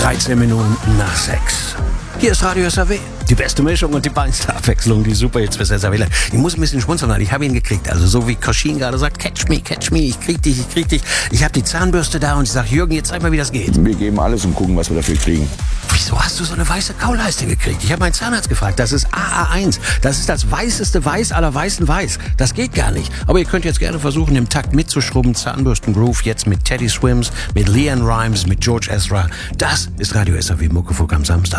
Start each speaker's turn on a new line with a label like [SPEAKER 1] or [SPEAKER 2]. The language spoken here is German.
[SPEAKER 1] 13 Minuten nach 6. Hier ist Radio SAW. Die beste Mischung und die beinste Abwechslung, die Superhits für SAW. Ich muss ein bisschen schmunzeln, weil ich habe ihn gekriegt. Also so wie Koschin gerade sagt, catch me, ich krieg dich. Ich habe die Zahnbürste da und ich sage, Jürgen, jetzt zeig mal, wie das geht.
[SPEAKER 2] Wir geben alles und gucken, was wir dafür kriegen.
[SPEAKER 1] Wieso hast du so eine weiße Kauleiste gekriegt? Ich habe meinen Zahnarzt gefragt. Das ist AA1. Das ist das weißeste Weiß aller weißen Weiß. Das geht gar nicht. Aber ihr könnt jetzt gerne versuchen, im Takt mitzuschrubben. Zahnbürsten-Groove jetzt mit Teddy Swims, mit Leanne Rimes, mit George Ezra. Das ist Radio SAW Muckefuck am Samstag.